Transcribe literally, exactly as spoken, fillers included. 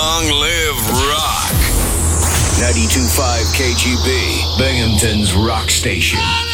Long live rock. ninety-two point five K G B, Binghamton's rock station.